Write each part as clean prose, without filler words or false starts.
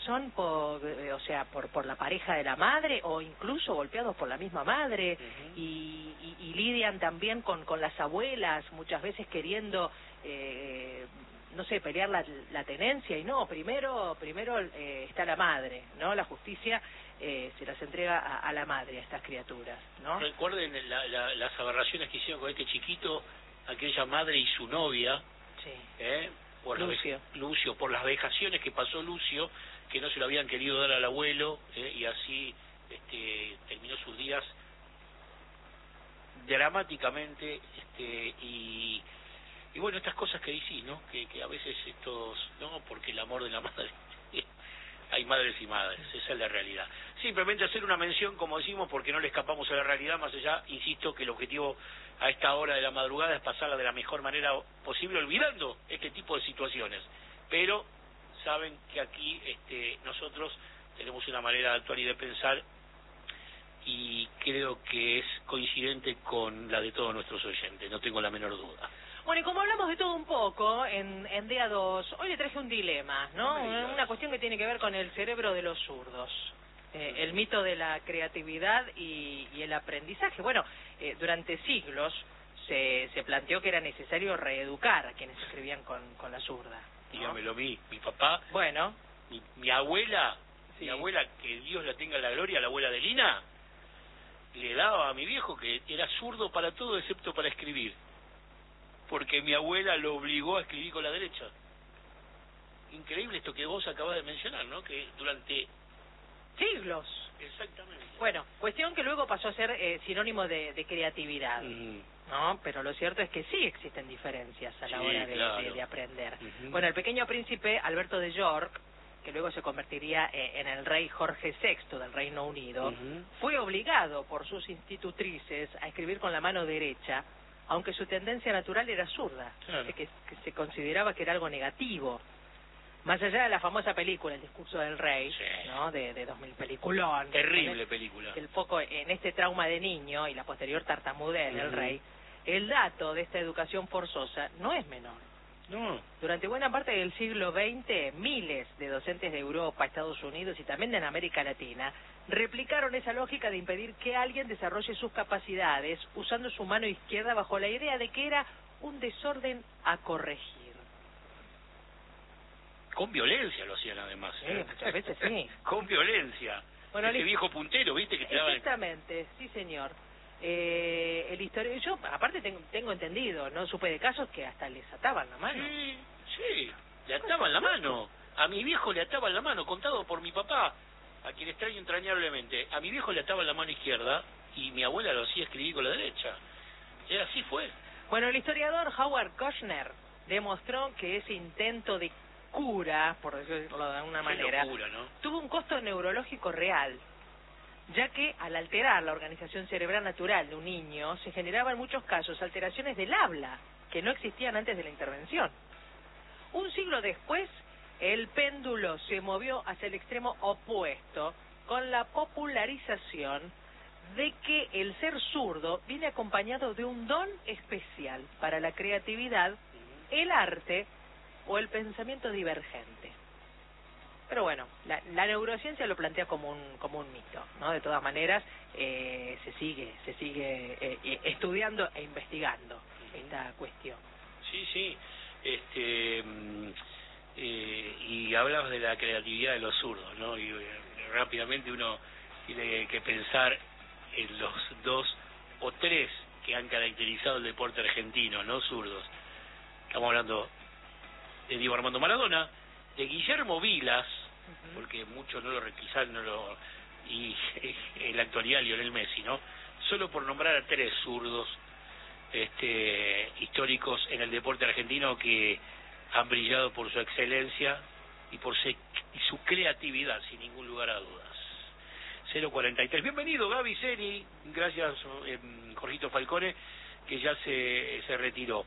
son o sea, por la pareja de la madre o incluso golpeados por la misma madre y lidian también con las abuelas, muchas veces queriendo, no sé, pelear la tenencia y no, primero está la madre, ¿no? La justicia se las entrega a la madre, a estas criaturas, ¿no? Recuerden las aberraciones que hicieron con este chiquito, aquella madre y su novia, sí. Por Lucio, por las vejaciones que pasó Lucio, que no se lo habían querido dar al abuelo, y así terminó sus días dramáticamente, y bueno, estas cosas que decís, ¿no? Que a veces no, porque el amor de la madre, hay madres y madres, esa es la realidad. Simplemente hacer una mención, como decimos, porque no le escapamos a la realidad, más allá, insisto, que el objetivo a esta hora de la madrugada es pasarla de la mejor manera posible, olvidando este tipo de situaciones. Pero saben que aquí nosotros tenemos una manera de actuar y de pensar, y creo que es coincidente con la de todos nuestros oyentes, no tengo la menor duda. Bueno, y como hablamos de todo un poco en Día 2, hoy le traje un dilema, ¿no? Una cuestión que tiene que ver con el cerebro de los zurdos. El mito de la creatividad y el aprendizaje. Bueno, durante siglos se planteó que era necesario reeducar a quienes escribían con la zurda, ¿no? Dígamelo a mí, mi papá, bueno, mi abuela, sí. Mi abuela, que Dios la tenga en la gloria, la abuela de Lina, le daba a mi viejo que era zurdo para todo excepto para escribir, porque mi abuela lo obligó a escribir con la derecha. Increíble esto que vos acabas de mencionar, ¿no? Que durante siglos. Exactamente. Bueno, cuestión que luego pasó a ser sinónimo de creatividad, ¿no? Pero lo cierto es que sí existen diferencias a la hora de aprender. Bueno, el Pequeño Príncipe Alberto de York, que luego se convertiría en el rey Jorge VI del Reino Unido, fue obligado por sus institutrices a escribir con la mano derecha, aunque su tendencia natural era zurda, claro. que se consideraba que era algo negativo. Más allá de la famosa película, El discurso del rey, sí. ¿no? De 2000, peliculón. Terrible película. El foco en este trauma de niño y la posterior tartamudez del rey, el dato de esta educación forzosa no es menor. No. Durante buena parte del siglo XX, miles de docentes de Europa, Estados Unidos y también de América Latina replicaron esa lógica de impedir que alguien desarrolle sus capacidades usando su mano izquierda bajo la idea de que era un desorden a corregir. Con violencia lo hacían además. Sí, muchas veces sí. Con violencia. Bueno, ese viejo puntero, ¿viste? Que te daban... Exactamente, sí señor. El historiador, yo aparte tengo entendido, no supe de casos que hasta les ataban la mano. Sí, le ataban la mano. A mi viejo le ataban la mano, contado por mi papá, a quien extraño entrañablemente. A mi viejo le ataban la mano izquierda y mi abuela lo hacía escribir con la derecha. Y así fue. Bueno, el historiador Howard Kushner demostró que ese intento de cura, por decirlo de alguna manera, locura, ¿no? tuvo un costo neurológico real, ya que al alterar la organización cerebral natural de un niño, se generaban en muchos casos alteraciones del habla, que no existían antes de la intervención. Un siglo después, el péndulo se movió hacia el extremo opuesto, con la popularización de que el ser zurdo viene acompañado de un don especial para la creatividad, el arte o el pensamiento divergente. Pero bueno, la neurociencia lo plantea como un mito, ¿no? De todas maneras, se sigue estudiando e investigando esta cuestión. Sí. Y hablabas de la creatividad de los zurdos, ¿no? Y rápidamente uno tiene que pensar en los 2 o 3 que han caracterizado el deporte argentino, ¿no? Zurdos. Estamos hablando de Diego Armando Maradona, de Guillermo Vilas, porque muchos quizás no lo, y en la actualidad Lionel Messi, ¿no? Solo por nombrar a 3 zurdos históricos en el deporte argentino que han brillado por su excelencia y por su creatividad, sin ningún lugar a dudas. 043. Bienvenido, Gaby Seni. Gracias, Jorgito Falcone, que ya se retiró.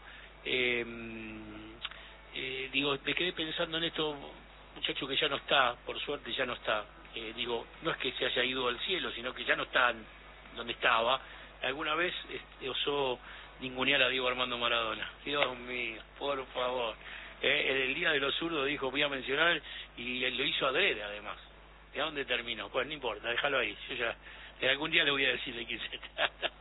Me quedé pensando en esto, muchacho que ya no está, por suerte ya no está. No es que se haya ido al cielo, sino que ya no está donde estaba. Alguna vez osó ningunear a Diego Armando Maradona. Dios mío, por favor. El Día de los Zurdos dijo, voy a mencionar, y él lo hizo adrede, además. ¿De dónde terminó? Pues no importa, déjalo ahí. Yo ya, algún día le voy a decir de quién se trata.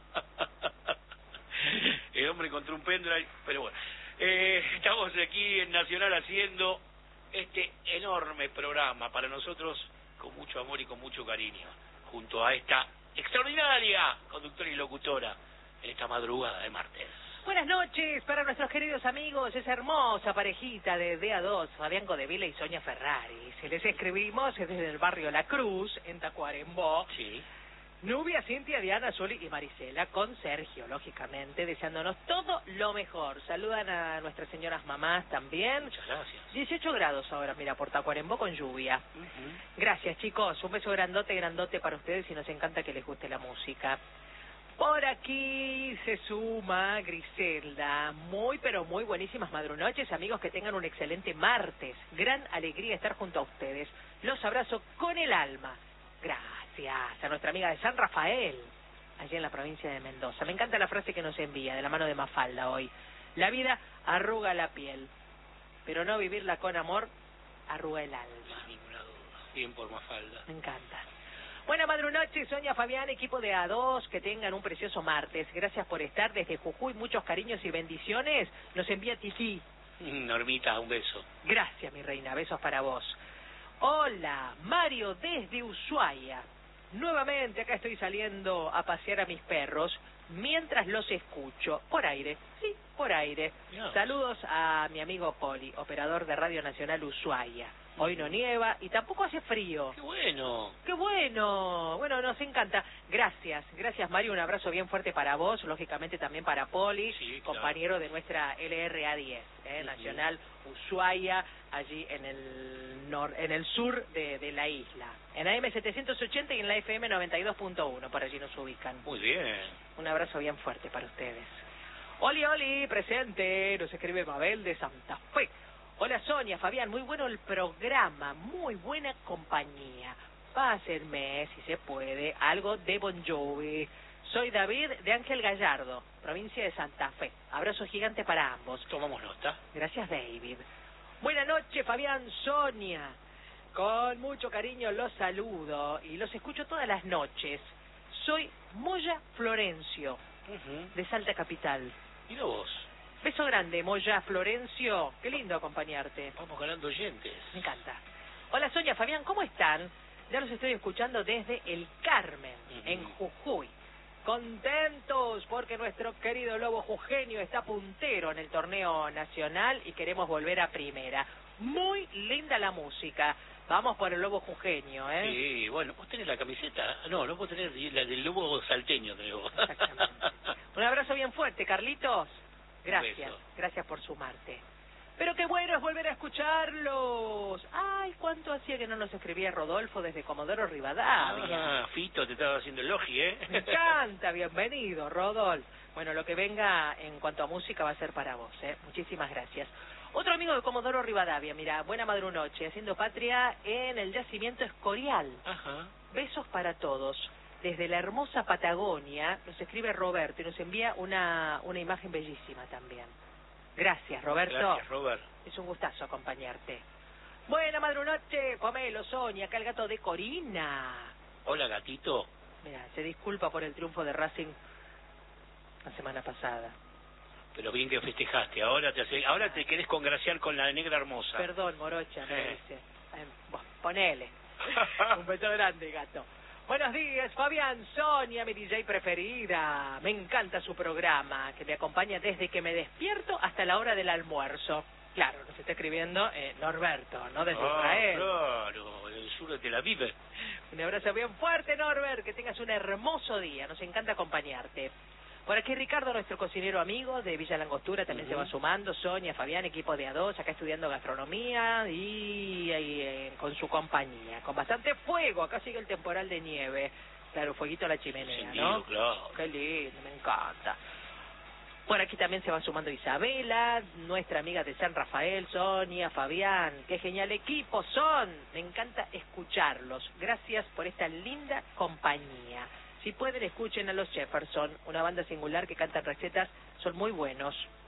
El hombre encontró un pendrive, pero bueno. Estamos aquí en Nacional haciendo este enorme programa para nosotros con mucho amor y con mucho cariño, junto a esta extraordinaria conductora y locutora en esta madrugada de martes. Buenas noches para nuestros queridos amigos, esa hermosa parejita de DA2, Fabián Codevila y Sonia Ferrari. Se les escribimos desde el barrio La Cruz, en Tacuarembó. Sí. Nubia, Cintia, Diana, Soli y Marisela, con Sergio, lógicamente, deseándonos todo lo mejor. Saludan a nuestras señoras mamás también. Muchas gracias. 18 grados ahora, mira, por Tacuarembó con lluvia. Gracias, chicos. Un beso grandote para ustedes y nos encanta que les guste la música. Por aquí se suma Griselda. Muy, pero muy buenísimas madrunoches, amigos, que tengan un excelente martes. Gran alegría estar junto a ustedes. Los abrazo con el alma. Gracias a nuestra amiga de San Rafael, allí en la provincia de Mendoza. Me encanta la frase que nos envía, de la mano de Mafalda hoy. La vida arruga la piel, pero no vivirla con amor arruga el alma. Sin ninguna duda. Bien por Mafalda. Me encanta. Buena madrunoche, Sonia, Fabián, equipo de A2, que tengan un precioso martes. Gracias por estar desde Jujuy, muchos cariños y bendiciones. Nos envía Titi. Normita, un beso. Gracias, mi reina, besos para vos. Hola, Mario desde Ushuaia. Nuevamente acá estoy saliendo a pasear a mis perros mientras los escucho. Por aire, sí, por aire. Dios. Saludos a mi amigo Poli, operador de Radio Nacional Ushuaia. Hoy no nieva y tampoco hace frío. ¡Qué bueno! ¡Qué bueno! Bueno, nos encanta. Gracias Mario, un abrazo bien fuerte para vos, lógicamente también para Poli, Sí, claro. compañero de nuestra LRA10, Nacional Ushuaia, allí en el sur de la isla. En AM 780 y en la FM 92.1, por allí nos ubican. Muy bien. Un abrazo bien fuerte para ustedes. Oli, presente, nos escribe Mabel de Santa Fe. Hola Sonia, Fabián, muy bueno el programa, muy buena compañía. Pásenme, si se puede, algo de Bon Jovi. Soy David de Ángel Gallardo, provincia de Santa Fe. Abrazo gigante para ambos. Tomamos nota. Gracias, David. Buenas noches, Fabián, Sonia. Con mucho cariño los saludo y los escucho todas las noches. Soy Moya Florencio, de Salta Capital. Mira vos. Beso grande, Moya Florencio. Qué lindo acompañarte. Vamos ganando oyentes. Me encanta. Hola Sonia, Fabián, ¿cómo están? Ya los estoy escuchando desde El Carmen, en Jujuy. Contentos porque nuestro querido Lobo Jujeño está puntero en el torneo nacional y queremos volver a primera. Muy linda la música. Vamos por el Lobo Jujeño, ¿eh? Sí, bueno, ¿vos tenés la camiseta? No vos tenés la del Lobo salteño, tenés vos. Exactamente. Un abrazo bien fuerte, Carlitos. Gracias, beso. gracias por sumarte. Pero qué bueno es volver a escucharlos. Ay, cuánto hacía que no nos escribía Rodolfo desde Comodoro Rivadavia. Fito, te estaba haciendo elogi, ¿eh? Me encanta, bienvenido, Rodolfo. Bueno, lo que venga en cuanto a música va a ser para vos, ¿eh? Muchísimas gracias. Otro amigo de Comodoro Rivadavia, mira, buena madrunoche, haciendo patria en el yacimiento Escorial. Ajá. Besos para todos. Desde la hermosa Patagonia nos escribe Roberto y nos envía una imagen bellísima también. Gracias, Roberto. Gracias, Robert. Es un gustazo acompañarte. Buena madrunoche, Pomelo, Sonia, acá el gato de Corina. Hola, gatito. Mira, se disculpa por el triunfo de Racing la semana pasada. Pero bien que festejaste. Ahora te querés congraciar con la negra hermosa. Perdón, Morocha, me dice. Ponele. Un beso grande, gato. Buenos días, Fabián, Sonia, mi DJ preferida. Me encanta su programa, que me acompaña desde que me despierto hasta la hora del almuerzo. Claro, nos está escribiendo Norberto, ¿no? Desde Israel. Claro, el sur de Tel Aviv. Un abrazo bien fuerte, Norbert, que tengas un hermoso día. Nos encanta acompañarte. Por aquí Ricardo, nuestro cocinero amigo de Villa Langostura, también se va sumando. Sonia, Fabián, equipo de A2, acá estudiando gastronomía y con su compañía. Con bastante fuego, acá sigue el temporal de nieve. Claro, fueguito a la chimenea, ¿no? Claro. Qué lindo, me encanta. Por aquí también se va sumando Isabela, nuestra amiga de San Rafael, Sonia, Fabián. Qué genial equipo son. Me encanta escucharlos. Gracias por esta linda compañía. Si pueden, escuchen a los Jefferson, una banda singular que cantan recetas, son muy buenos.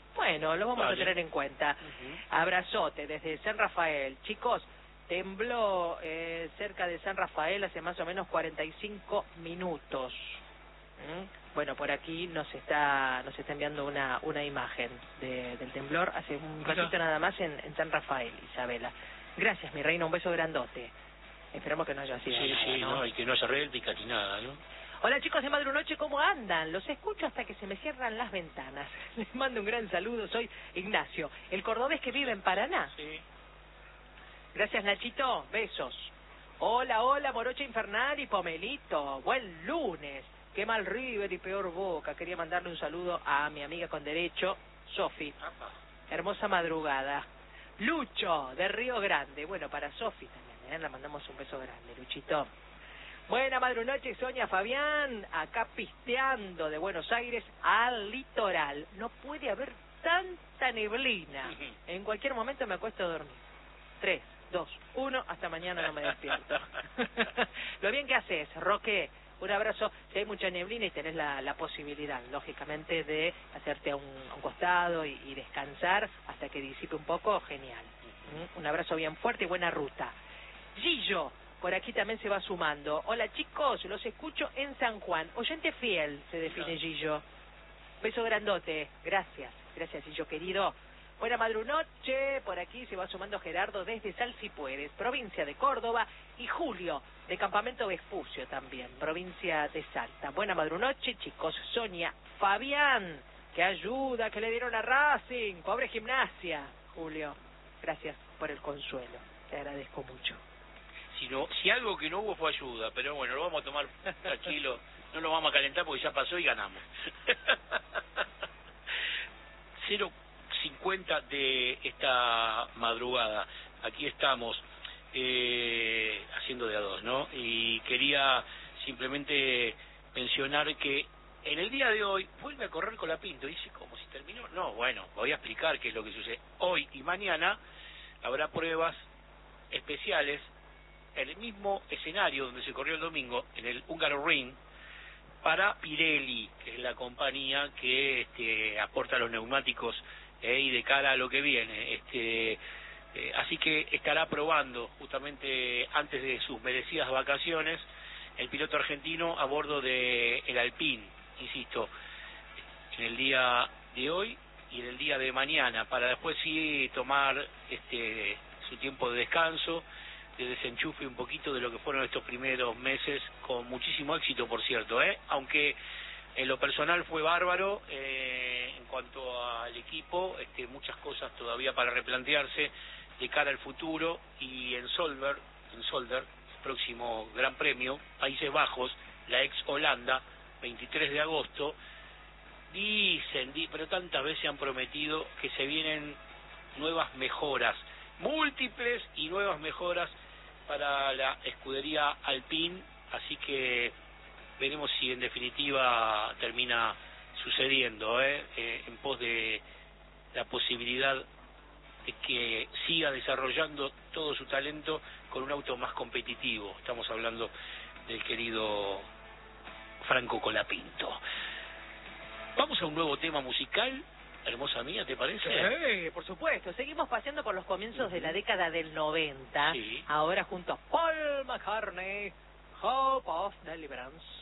Bueno, lo vamos Vale. a tener en cuenta. Abrazote desde San Rafael. Chicos, tembló cerca de San Rafael hace más o menos 45 minutos. Bueno, por aquí nos está enviando una imagen del temblor hace un ratito nada más en San Rafael, Isabela. Gracias, mi reina, un beso grandote. Esperamos que no haya sido nada, Sí, ¿no? y que no haya réplica ni nada, ¿no? Hola chicos de Madrunoche, ¿cómo andan? Los escucho hasta que se me cierran las ventanas. Les mando un gran saludo, soy Ignacio, el cordobés que vive en Paraná. Sí. Gracias Nachito, besos. Hola, Morocha Infernal y Pomelito, buen lunes. Qué mal River y peor Boca. Quería mandarle un saludo a mi amiga con derecho, Sofi. Hermosa madrugada. Lucho, de Río Grande. Bueno, para Sofi también, le mandamos un beso grande, Luchito. Buena madrunoche, Sonia Fabián, acá pisteando de Buenos Aires al litoral. No puede haber tanta neblina. En cualquier momento me acuesto a dormir. 3, 2, 1, hasta mañana no me despierto. Lo bien que haces, Roque. Un abrazo. Si hay mucha neblina y tenés la posibilidad, lógicamente, de hacerte a un costado y descansar hasta que disipe un poco, genial. Un abrazo bien fuerte y buena ruta. Gillo, por aquí también se va sumando. Hola chicos, los escucho en San Juan. Oyente fiel, se define Gillo. Beso grandote. Gracias Gillo querido. Buena madrunoche, por aquí se va sumando Gerardo desde Salsipuedes, provincia de Córdoba, y Julio, de Campamento Vespucio también, provincia de Salta. Buena madrunoche, chicos. Sonia Fabián, que ayuda, que le dieron a Racing, pobre Gimnasia. Julio, gracias por el consuelo, te agradezco mucho. Si algo que no hubo fue ayuda, pero bueno, lo vamos a tomar tranquilo, no lo vamos a calentar porque ya pasó y ganamos. 0:50 de esta madrugada, aquí estamos haciendo de a dos, ¿no? Y quería simplemente mencionar que en el día de hoy vuelve a correr Colapinto. Dice, ¿cómo si terminó? No, bueno, voy a explicar qué es lo que sucede. Hoy y mañana habrá pruebas especiales en el mismo escenario donde se corrió el domingo, en el Hungaroring, para Pirelli, que es la compañía que aporta los neumáticos y de cara a lo que viene. Así que estará probando justamente antes de sus merecidas vacaciones el piloto argentino a bordo de el Alpine, insisto, en el día de hoy y en el día de mañana, para después sí tomar su tiempo de descanso, de desenchufe un poquito de lo que fueron estos primeros meses, con muchísimo éxito, por cierto, aunque en lo personal fue bárbaro. En cuanto al equipo, muchas cosas todavía para replantearse de cara al futuro, y en Solder, el próximo Gran Premio, Países Bajos, la ex Holanda, 23 de agosto, pero tantas veces han prometido que se vienen nuevas mejoras, múltiples y nuevas mejoras para la escudería Alpine, así que veremos si en definitiva termina sucediendo, en pos de la posibilidad de que siga desarrollando todo su talento con un auto más competitivo. Estamos hablando del querido Franco Colapinto. Vamos a un nuevo tema musical, hermosa mía, ¿te parece? Sí, por supuesto. Seguimos paseando por los comienzos de la década del 90. Sí. Ahora junto a Paul McCartney, Hope of Deliverance.